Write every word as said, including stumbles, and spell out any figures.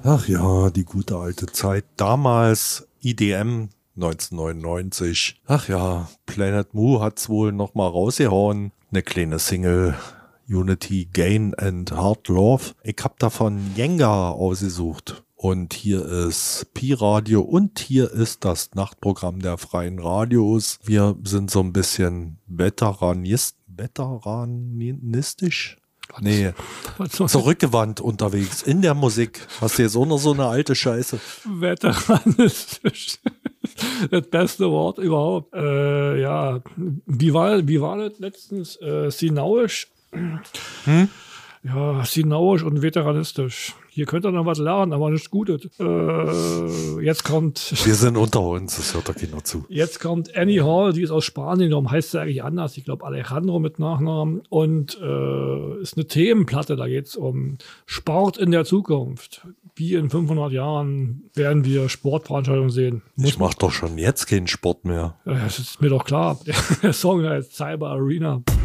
Ach ja, die gute alte Zeit. Damals I D M neunzehnhundertneunundneunzig. Ach ja, Planet Mu hat's wohl nochmal rausgehauen. Eine kleine Single. Unity, Gain and Hard Love. Ich hab davon Jenga ausgesucht. Und hier ist Pi-Radio und hier ist das Nachtprogramm der freien Radios. Wir sind so ein bisschen Veteranist, veteranistisch? Nee, zurückgewandt unterwegs in der Musik. Hast du jetzt auch noch so eine alte Scheiße? Veteranistisch. Das beste Wort überhaupt. Äh, ja, wie war, wie war das letztens? Äh, Sinauisch. Hm? Ja, sinauisch und veteranistisch. Hier könnt ihr noch was lernen, aber nichts Gutes. Äh, jetzt kommt... Wir sind unter uns, das hört doch keiner zu. Jetzt kommt Annie Hall, die ist aus Spanien, darum heißt sie eigentlich anders. Ich glaube Alejandro mit Nachnamen. Und äh, ist eine Themenplatte, da geht es um Sport in der Zukunft. Wie in fünfhundert Jahren werden wir Sportveranstaltungen sehen. Muss ich mach doch schon jetzt keinen Sport mehr. Ja, das ist mir doch klar. Der Song heißt Cyber Arena.